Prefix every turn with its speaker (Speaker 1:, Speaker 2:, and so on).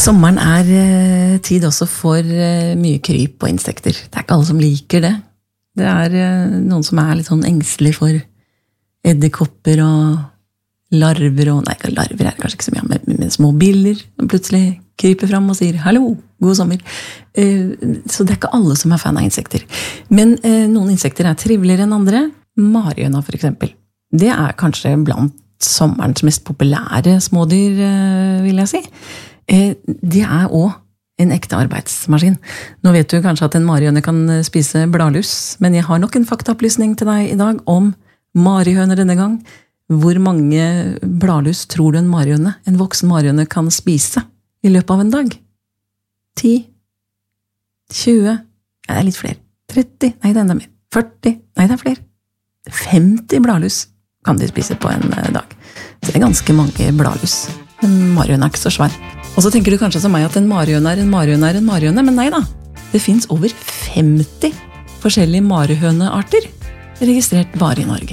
Speaker 1: Sommeren tid også for mye kryp og insekter. Det ikke alle som liker det. Det noen som litt sånn engstelig for edderkopper og larver og, nei, larver kanskje ikke så mye, men små biller som plutselig kryper fram og sier «Hallo, god sommer». Så det ikke alle som fan av insekter. Men noen insekter triveligere enn andre. Marihøna for eksempel. Det kanskje blant sommerens mest populære smådyr, vil jeg si. Det også en ekte arbeidsmaskin. Nå vet du kanskje at en marihøne kan spise bladlus, men jeg har nok en faktaopplysning til deg i dag om marihøner denne gang. Hvor mange bladlus tror du en voksen marihøne kan spise i løpet av en dag? 10? 20? Nei, det litt flere. 30? Nei, det enda mer. 40? Nei, det flere. 50 bladlus kan de spise på en dag. Så det ganske mange bladlus. Men marihøne ikke så svær. Og så tenker du kanskje som meg at en marihøne en marihøne, men nei da. Det finnes over 50 forskjellige marihønearter registrert bare i Norge.